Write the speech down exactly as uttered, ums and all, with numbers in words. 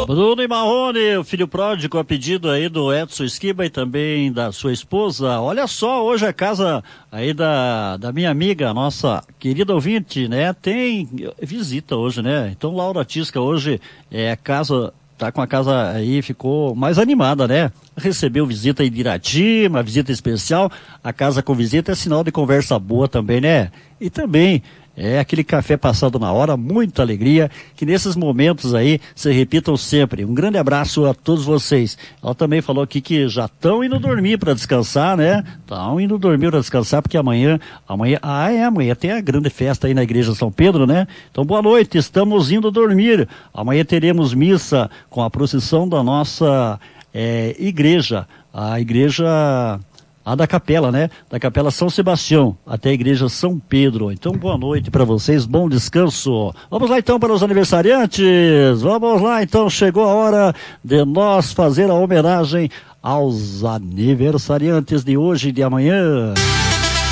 Bruno e Marrone, o filho pródigo, a pedido aí do Edson Esquiba e também da sua esposa. Olha só, hoje a casa aí da, da minha amiga, nossa querida ouvinte, né? Tem visita hoje, né? Então Laura Tisca hoje é a casa, tá com a casa aí, ficou mais animada, né? Recebeu visita em Irati, uma visita especial. A casa com visita é sinal de conversa boa também, né? E também é aquele café passado na hora, muita alegria, que nesses momentos aí se repitam sempre. Um grande abraço a todos vocês. Ela também falou aqui que já estão indo dormir para descansar, né? Estão indo dormir para descansar, porque amanhã, amanhã, ah é, amanhã tem a grande festa aí na Igreja São Pedro, né? Então boa noite, estamos indo dormir. Amanhã teremos missa com a procissão da nossa é, igreja, a igreja... a da capela, né? Da capela São Sebastião, até a igreja São Pedro. Então, boa noite para vocês, bom descanso. Vamos lá então para os aniversariantes. Vamos lá então, chegou a hora de nós fazer a homenagem aos aniversariantes de hoje e de amanhã.